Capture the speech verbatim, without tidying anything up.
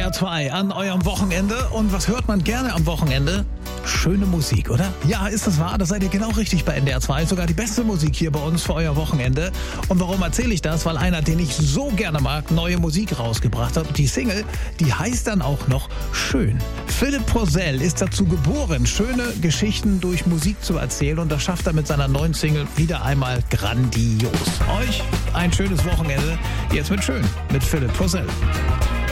R zwei an eurem Wochenende. Und was hört man gerne am Wochenende? Schöne Musik, oder? Ja, ist das wahr? Da seid ihr genau richtig bei N D R zwei. Sogar die beste Musik hier bei uns für euer Wochenende. Und warum erzähle ich das? Weil einer, den ich so gerne mag, neue Musik rausgebracht hat. Und die Single, die heißt dann auch noch Schön. Philipp Poisel ist dazu geboren, schöne Geschichten durch Musik zu erzählen. Und das schafft er mit seiner neuen Single wieder einmal grandios. Euch ein schönes Wochenende. Jetzt mit Schön mit Philipp Poisel.